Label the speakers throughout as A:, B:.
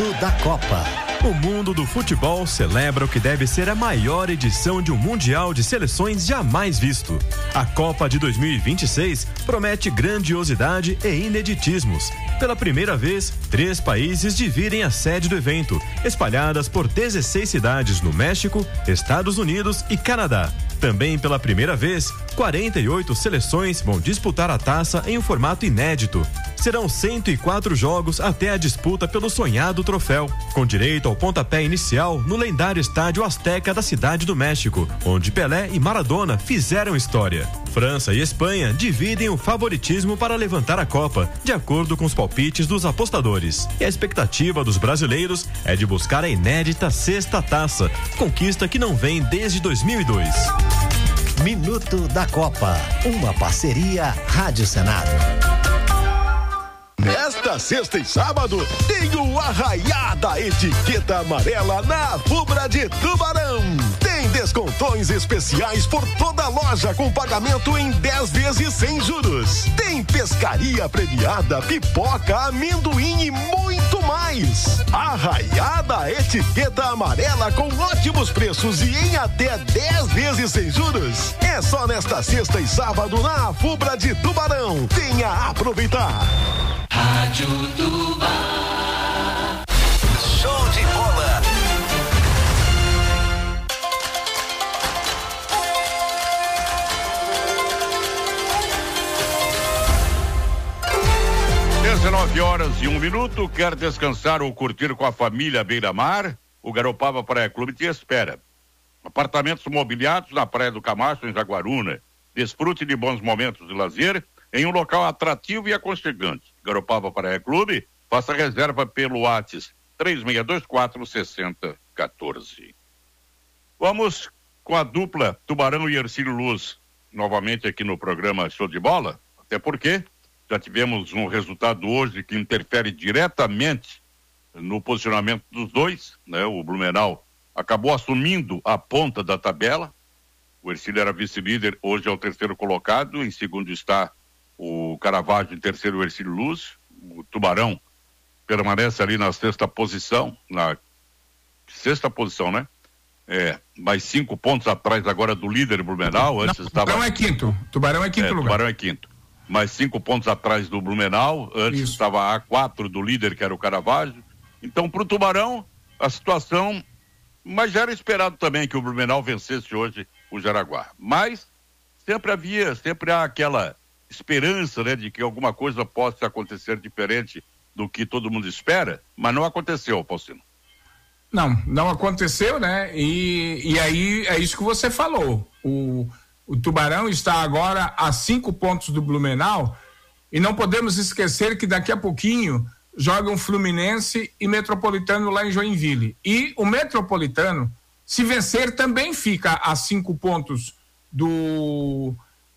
A: Minuto da Copa. O mundo do futebol celebra o que deve ser a maior edição de um Mundial de Seleções jamais visto. A Copa de 2026 promete grandiosidade e ineditismos. Pela primeira vez, 3 países dividem a sede do evento, espalhadas por 16 cidades no México, Estados Unidos e Canadá. Também pela primeira vez, 48 seleções vão disputar a taça em um formato inédito. Serão 104 jogos até a disputa pelo sonhado troféu, com direito ao pontapé inicial no lendário estádio Azteca da Cidade do México, onde Pelé e Maradona fizeram história. França e Espanha dividem o favoritismo para levantar a Copa, de acordo com os palpites dos apostadores. E a expectativa dos brasileiros é de buscar a inédita 6ª taça, conquista que não vem desde 2002.
B: Minuto da Copa, uma parceria Rádio Senado.
C: Nesta sexta e sábado, tem o Arraiá da Etiqueta Amarela na Fubra de Tubarão. Tem descontões especiais por toda a loja com pagamento em 10 vezes sem juros. Tem pescaria premiada, pipoca, amendoim e muito mais. Arraiá da Etiqueta Amarela com ótimos preços e em até 10 vezes sem juros. É só nesta sexta e sábado na Fubra de Tubarão. Venha aproveitar.
D: Rádio Tuba.
B: Show de bola.
E: (19h01). Quer descansar ou curtir com a família Beira-Mar? O Garopaba Praia Clube te espera. Apartamentos mobiliados na Praia do Camacho, em Jaguaruna. Desfrute de bons momentos de lazer em um local atrativo e aconchegante. Garopaba Praia Clube, faça reserva pelo WhatsApp 3624-6014. Vamos com a dupla Tubarão e Hercílio Luz novamente aqui no programa Show de Bola, até porque já tivemos um resultado hoje que interfere diretamente no posicionamento dos dois, né? O Blumenau acabou assumindo a ponta da tabela. O Hercílio era vice-líder, hoje é o 3º colocado, em segundo está o Caravaggio, em terceiro o Hercílio Luz. O Tubarão permanece ali na 6ª posição, né? Mais 5 pontos atrás agora do líder Blumenau. Antes estava...
F: Tubarão é quinto. Tubarão é quinto lugar.
E: Tubarão é quinto. Mais 5 pontos atrás do Blumenau. Antes estava a 4 do líder, que era o Caravaggio. Então, para o Tubarão, a situação... Mas já era esperado também que o Blumenau vencesse hoje o Jaraguá. Mas sempre há aquela esperança, né, de que alguma coisa possa acontecer diferente do que todo mundo espera, mas não aconteceu, Faustino.
F: Não aconteceu, né? E aí é isso que você falou. O Tubarão está agora a 5 pontos do Blumenau e não podemos esquecer que daqui a pouquinho jogam Fluminense e Metropolitano lá em Joinville. E o Metropolitano, se vencer, também fica a 5 pontos do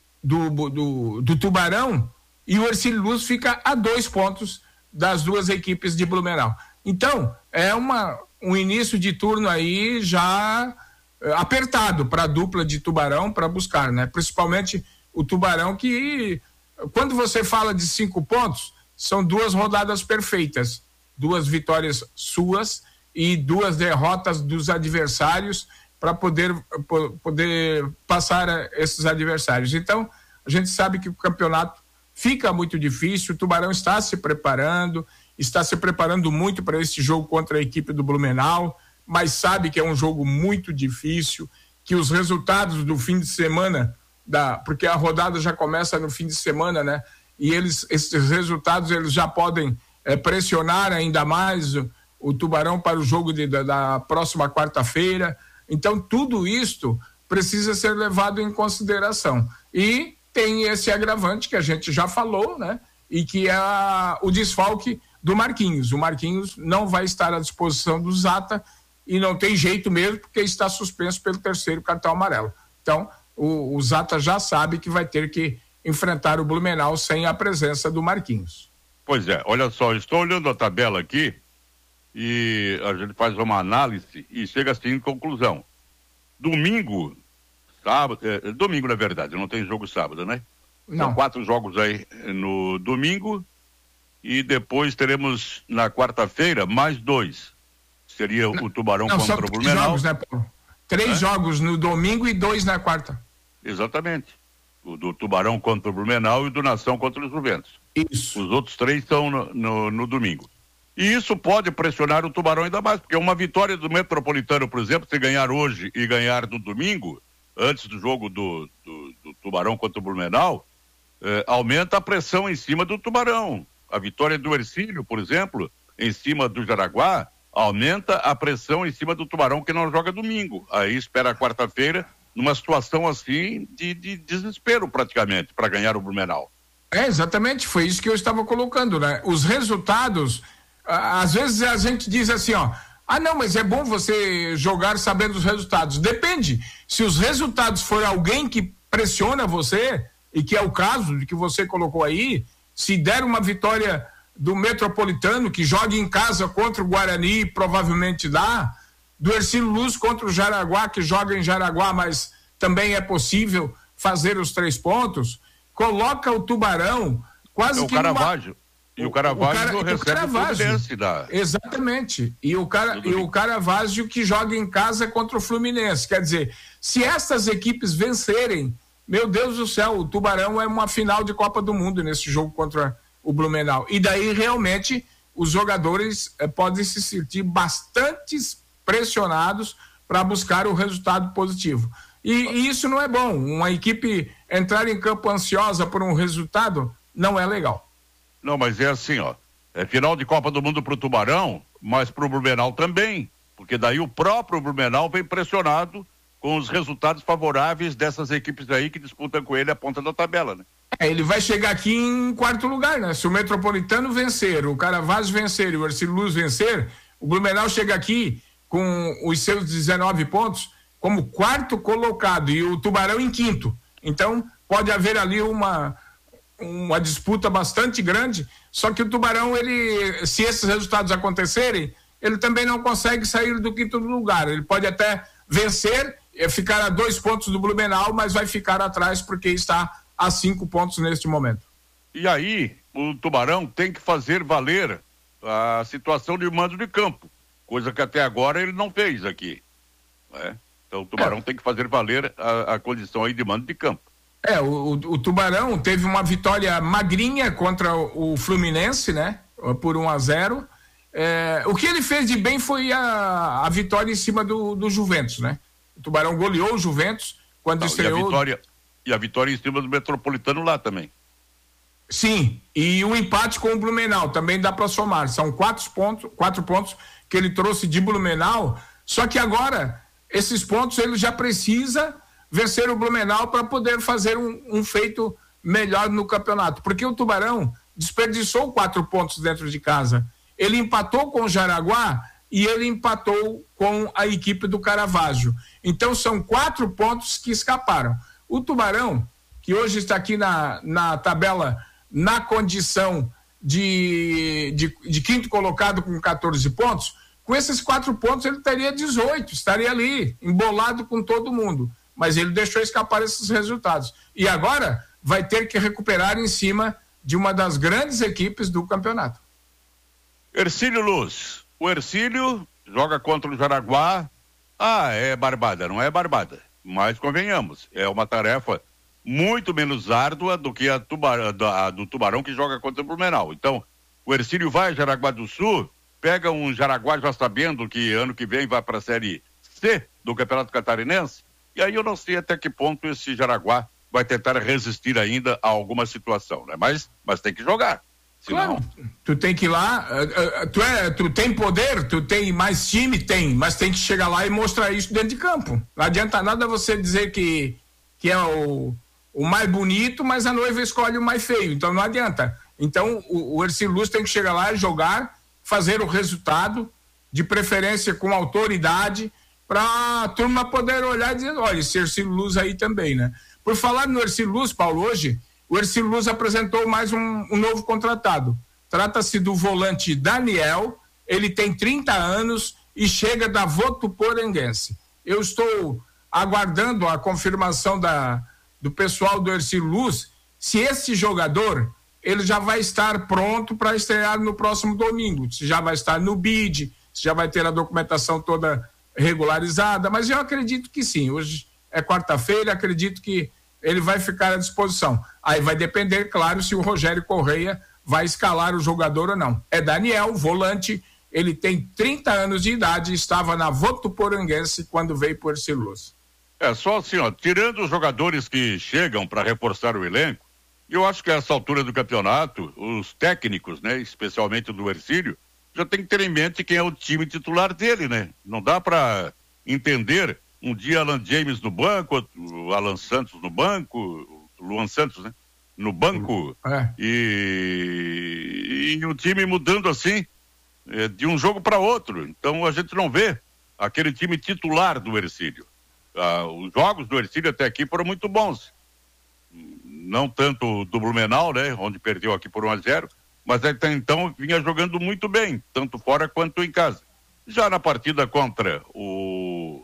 F: Tubarão, e o Hercílio Luz fica a 2 pontos das duas equipes de Blumenau. Então, é um início de turno aí já apertado para a dupla de Tubarão para buscar, né? Principalmente o Tubarão, que quando você fala de 5 pontos, são 2 rodadas perfeitas, 2 vitórias suas e 2 derrotas dos adversários para poder passar esses adversários. Então, a gente sabe que o campeonato fica muito difícil. O Tubarão está se preparando muito para esse jogo contra a equipe do Blumenau, mas sabe que é um jogo muito difícil, que os resultados do fim de semana, porque a rodada já começa no fim de semana, né? E esses resultados eles já podem pressionar ainda mais o Tubarão para o jogo da próxima quarta-feira. Então, tudo isto precisa ser levado em consideração. E tem esse agravante que a gente já falou, né? E que é o desfalque do Marquinhos. O Marquinhos não vai estar à disposição do Zata e não tem jeito mesmo, porque está suspenso pelo 3º cartão amarelo. Então, o Zata já sabe que vai ter que enfrentar o Blumenau sem a presença do Marquinhos.
E: Pois é, olha só, estou olhando a tabela aqui e a gente faz uma análise e chega assim em conclusão. Domingo, na verdade, não tem jogo sábado, né?
F: Não.
E: São 4 jogos aí no domingo e depois teremos na quarta-feira mais 2. Seria o Tubarão contra o Blumenau.
F: Jogos, né, Paulo? 3 jogos no domingo e 2 na quarta.
E: Exatamente. O do Tubarão contra o Blumenau e o do Nação contra os Juventus.
F: Isso.
E: Os outros 3 estão no domingo. E isso pode pressionar o Tubarão ainda mais, porque uma vitória do Metropolitano, por exemplo, se ganhar hoje e ganhar no domingo, antes do jogo do Tubarão contra o Blumenau, aumenta a pressão em cima do Tubarão. A vitória do Hercílio, por exemplo, em cima do Jaraguá, aumenta a pressão em cima do Tubarão, que não joga domingo. Aí espera a quarta-feira, numa situação assim de desespero praticamente, para ganhar o Blumenau.
F: Exatamente, foi isso que eu estava colocando, né? Os resultados, às vezes a gente diz assim, ó, não, mas é bom você jogar sabendo os resultados. Depende, se os resultados forem alguém que pressiona você, e que é o caso de que você colocou aí, se der uma vitória do Metropolitano, que joga em casa contra o Guarani, provavelmente dá, do Hercílio Luz contra o Jaraguá, que joga em Jaraguá, mas também é possível fazer os 3 pontos, coloca o Tubarão quase
E: o
F: que
E: Caravaggio. E o Caravaggio recebe o Fluminense.
F: Exatamente. E o Caravaggio que joga em casa contra o Fluminense. Quer dizer, se essas equipes vencerem, meu Deus do céu, o Tubarão é uma final de Copa do Mundo nesse jogo contra o Blumenau. E daí realmente os jogadores podem se sentir bastante pressionados para buscar o resultado positivo. E isso não é bom. Uma equipe entrar em campo ansiosa por um resultado não é legal.
E: Não, mas é assim, ó. É final de Copa do Mundo pro Tubarão, mas pro Blumenau também. Porque daí o próprio Blumenau vem pressionado com os resultados favoráveis dessas equipes aí que disputam com ele a ponta da tabela, né?
F: Ele vai chegar aqui em 4º lugar, né? Se o Metropolitano vencer, o Caravaggio vencer e o Hercílio Luz vencer, o Blumenau chega aqui com os seus 19 pontos como 4º colocado e o Tubarão em 5º. Então, pode haver ali uma disputa bastante grande, só que o Tubarão, ele, se esses resultados acontecerem, ele também não consegue sair do 5º lugar. Ele pode até vencer, ficar a 2 pontos do Blumenau, mas vai ficar atrás porque está a 5 pontos neste momento.
E: E aí, o Tubarão tem que fazer valer a situação de mando de campo, coisa que até agora ele não fez aqui, né? Então o Tubarão tem que fazer valer a condição aí de mando de campo.
F: O Tubarão teve uma vitória magrinha contra o Fluminense, né? Por 1-0. O que ele fez de bem foi a vitória em cima do Juventus, né? O Tubarão goleou o Juventus quando estreou.
E: E a vitória em cima do Metropolitano lá também.
F: Sim, e o empate com o Blumenau também dá para somar. São 4 pontos que ele trouxe de Blumenau, só que agora esses pontos ele já precisa vencer o Blumenau para poder fazer um feito melhor no campeonato, porque o Tubarão desperdiçou 4 pontos dentro de casa. Ele empatou com o Jaraguá e ele empatou com a equipe do Caravaggio. Então são 4 pontos que escaparam. O Tubarão, que hoje está aqui na tabela na condição de 5º colocado com 14 pontos, com esses 4 pontos ele teria 18, estaria ali, embolado com todo mundo. Mas ele deixou escapar esses resultados. E agora vai ter que recuperar em cima de uma das grandes equipes do campeonato.
E: Hercílio Luz. O Hercílio joga contra o Jaraguá. É barbada, não é barbada. Mas convenhamos, é uma tarefa muito menos árdua do que a do Tubarão que joga contra o Blumenau. Então, o Hercílio vai a Jaraguá do Sul, pega um Jaraguá já sabendo que ano que vem vai para a Série C do Campeonato Catarinense, e aí eu não sei até que ponto esse Jaraguá vai tentar resistir ainda a alguma situação, né? Mas tem que jogar. Senão...
F: Claro, tu tem que ir lá, tu tem poder, tu tem mais time, mas tem que chegar lá e mostrar isso dentro de campo. Não adianta nada você dizer que é o mais bonito, mas a noiva escolhe o mais feio, então não adianta. Então o Hercílio Luz tem que chegar lá e jogar, fazer o resultado, de preferência com autoridade, para a turma poder olhar e dizer, olha, esse Hercílio Luz aí também, né? Por falar no Hercílio Luz, Paulo, hoje o Hercílio Luz apresentou mais um novo contratado. Trata-se do volante Daniel, ele tem 30 anos e chega da Votuporanguense. Eu estou aguardando a confirmação do pessoal do Hercílio Luz, se esse jogador ele já vai estar pronto para estrear no próximo domingo, se já vai estar no BID, se já vai ter a documentação toda regularizada, mas eu acredito que sim. Hoje é quarta-feira, acredito que ele vai ficar à disposição. Aí vai depender, claro, se o Rogério Correia vai escalar o jogador ou não. É Daniel, volante, ele tem 30 anos de idade, estava na Votuporanguense quando veio por Ercílio Luz.
E: É só assim, ó, tirando os jogadores que chegam para reforçar o elenco, eu acho que a essa altura do campeonato, os técnicos, né, especialmente do Ercílio, já tem que ter em mente quem é o time titular dele, né? Não dá para entender um dia Alan James no banco, o Alan Santos no banco, o Luan Santos, né? No banco, e o time mudando assim, de um jogo para outro. Então a gente não vê aquele time titular do Ercílio. Os jogos do Ercílio até aqui foram muito bons. Não tanto do Blumenau, né? Onde perdeu aqui por 1-0, mas até então vinha jogando muito bem, tanto fora quanto em casa. Já na partida contra o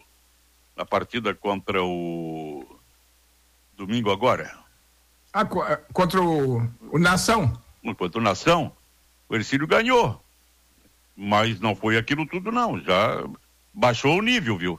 E: domingo agora.
F: Contra o Nação?
E: Contra o Nação, o Ercílio ganhou. Mas não foi aquilo tudo, não. Já baixou o nível, viu?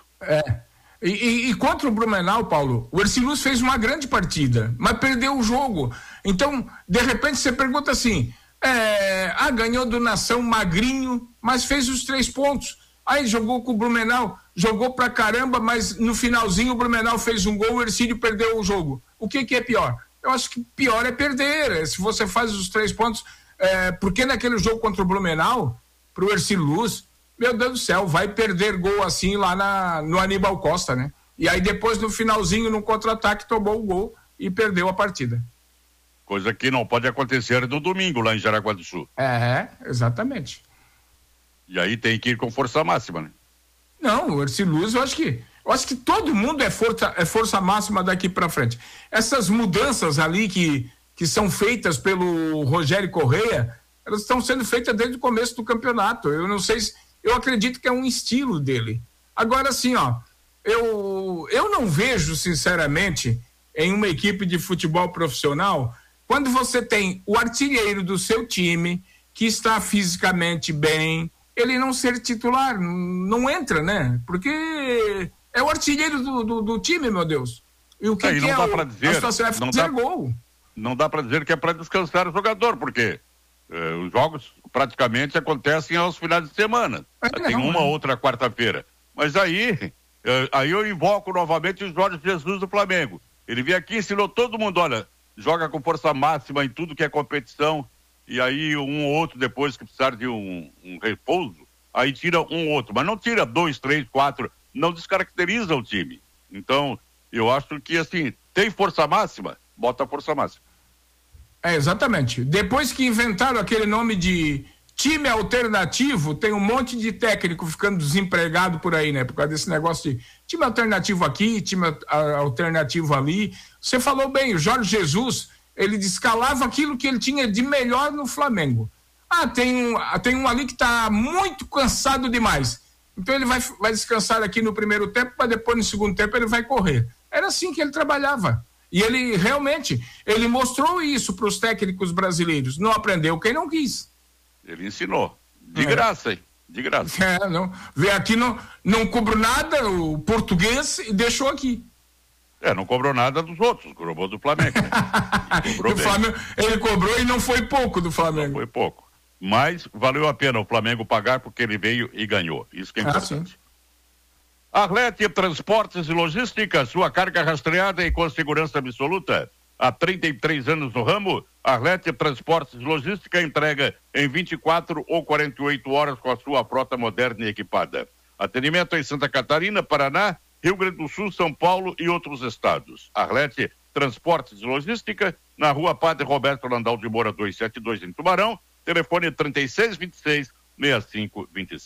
F: E contra o Blumenau, Paulo, o Ercílio Luz fez uma grande partida, mas perdeu o jogo. Então, de repente, você pergunta assim, ganhou do Nação magrinho, mas fez os 3 pontos. Aí jogou com o Blumenau, jogou pra caramba, mas no finalzinho o Blumenau fez um gol, o Ercílio perdeu o jogo. O que é pior? Eu acho que pior é perder. Se você faz os 3 pontos, porque naquele jogo contra o Blumenau, pro Ercílio Luz, meu Deus do céu, vai perder gol assim lá no Aníbal Costa, né? E aí depois no finalzinho, no contra-ataque, tomou o gol e perdeu a partida.
E: Coisa que não pode acontecer no domingo lá em Jaraguá do Sul.
F: Exatamente.
E: E aí tem que ir com força máxima, né?
F: Não, o Ercílio Luz, eu acho que todo mundo é força máxima daqui para frente. Essas mudanças ali que são feitas pelo Rogério Correia, elas estão sendo feitas desde o começo do campeonato. Eu não sei se... Eu acredito que é um estilo dele. Agora, assim, ó, eu não vejo, sinceramente, em uma equipe de futebol profissional, quando você tem o artilheiro do seu time, que está fisicamente bem, ele não ser titular, não entra, né? Porque é o artilheiro do time, meu Deus. E o que
E: não
F: é
E: dá pra dizer,
F: a situação é fazer gol.
E: Não dá para dizer que é para descansar o jogador, porque os jogos praticamente acontecem aos finais de semana. Tem uma outra quarta-feira. Mas aí eu invoco novamente o Jorge Jesus do Flamengo. Ele veio aqui e ensinou todo mundo, olha, joga com força máxima em tudo que é competição, e aí um ou outro depois que precisar de um repouso, aí tira um ou outro, mas não tira 2, 3, 4, não descaracteriza o time. Então, eu acho que assim, tem força máxima, bota a força máxima.
F: Exatamente. Depois que inventaram aquele nome de time alternativo, tem um monte de técnico ficando desempregado por aí, né? Por causa desse negócio de time alternativo aqui, time alternativo ali. Você falou bem, o Jorge Jesus, ele descalava aquilo que ele tinha de melhor no Flamengo. Tem um ali que tá muito cansado demais. Então ele vai descansar aqui no primeiro tempo, mas depois no segundo tempo ele vai correr. Era assim que ele trabalhava. E ele realmente, ele mostrou isso para os técnicos brasileiros. Não aprendeu quem não quis.
E: Ele ensinou. De graça, hein? De graça.
F: Não. Veio aqui, não cobrou nada, o português, e deixou aqui.
E: Não cobrou nada dos outros, cobrou do Flamengo. Né?
F: Flamengo, ele cobrou e não foi pouco do Flamengo.
E: Não foi pouco. Mas valeu a pena o Flamengo pagar porque ele veio e ganhou. Isso que é importante. Arlete Transportes e Logística, sua carga rastreada e com segurança absoluta. Há 33 anos no ramo, Arlete Transportes e Logística entrega em 24 ou 48 horas com a sua frota moderna e equipada. Atendimento em Santa Catarina, Paraná, Rio Grande do Sul, São Paulo e outros estados. Arlete Transportes e Logística, na rua Padre Roberto Landau de Moura 272 em Tubarão, telefone 3626-6525.